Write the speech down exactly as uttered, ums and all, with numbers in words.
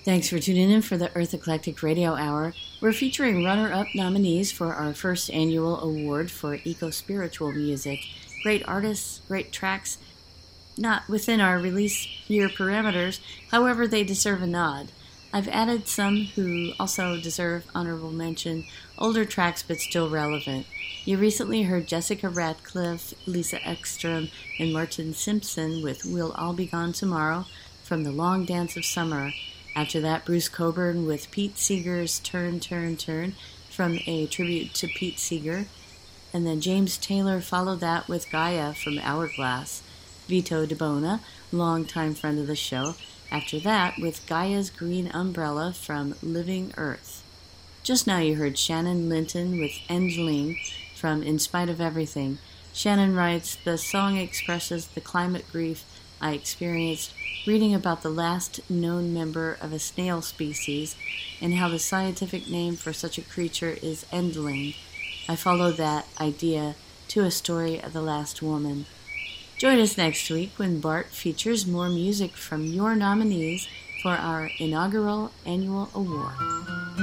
Thanks for tuning in for the Earth Eclectic Radio Hour. We're featuring runner-up nominees for our first annual award for eco-spiritual music. Great artists, great tracks, not within our release year parameters, however they deserve a nod. I've added some who also deserve honorable mention, older tracks but still relevant. You recently heard Jessica Ratcliffe, Lisa Ekstrom, and Martin Simpson with We'll All Be Gone Tomorrow from The Long Dance of Summer. After that, Bruce Cockburn with Pete Seeger's Turn, Turn, Turn from a tribute to Pete Seeger. And then James Taylor followed that with Gaia from Hourglass. Vito DeBona, longtime friend of the show. After that, with Gaia's Green Umbrella from Living Earth. Just now you heard Shannon Linton with Endling from In Spite of Everything. Shannon writes, the song expresses the climate grief I experienced reading about the last known member of a snail species and how the scientific name for such a creature is Endling. I follow that idea to a story of the last woman. Join us next week when Bart features more music from your nominees for our inaugural annual award.